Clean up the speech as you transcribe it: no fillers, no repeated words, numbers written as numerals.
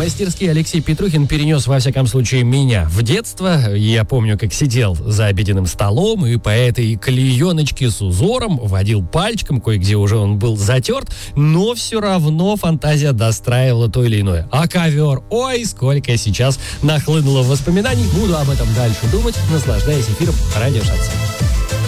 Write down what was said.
мастерски Алексей Петрухин перенес, во всяком случае, меня в детство. Я помню, как сидел за обеденным столом и по этой клееночке с узором водил пальчиком, кое-где уже он был затерт, но все равно фантазия достраивала то или иное. А ковер, ой, сколько сейчас нахлынуло воспоминаний. Буду об этом дальше думать, наслаждаясь эфиром радио Шансон.